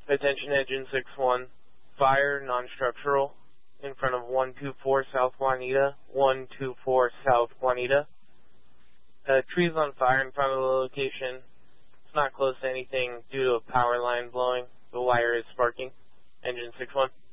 Attention engine 6-1. Fire, non-structural, in front of 124 South Juanita, 124 South Juanita. Trees on fire in front of the location. It's not close to anything due to a power line blowing. The wire is sparking. Engine 6-1.